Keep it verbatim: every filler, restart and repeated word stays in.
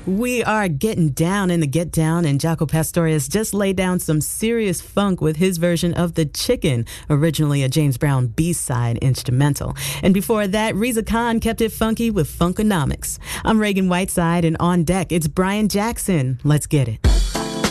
We are getting down in the get down, and Jaco Pastorius just laid down some serious funk with his version of The Chicken, originally a James Brown B-side instrumental. And before that, Reza Khan kept it funky with Funkonomics. I'm Reagan Whiteside, and on deck, it's Brian Jackson. Let's get it.